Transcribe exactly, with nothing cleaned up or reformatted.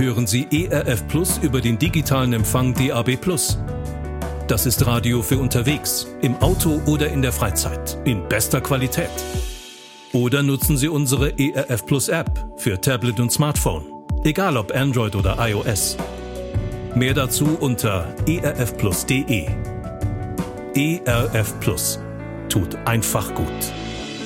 hören Sie E R F Plus über den digitalen Empfang D A B plus. Das ist Radio für unterwegs, im Auto oder in der Freizeit, in bester Qualität. Oder nutzen Sie unsere E R F Plus App für Tablet und Smartphone, egal ob Android oder iOS. Mehr dazu unter e r f plus punkt d e. E R F Plus tut einfach gut.